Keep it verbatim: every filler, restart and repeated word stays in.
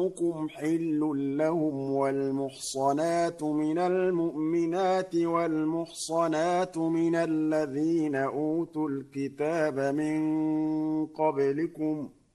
نساؤكم حل لهم والمحصنات من المؤمنات والمحصنات من الذين أوتوا الكتاب من قبلكم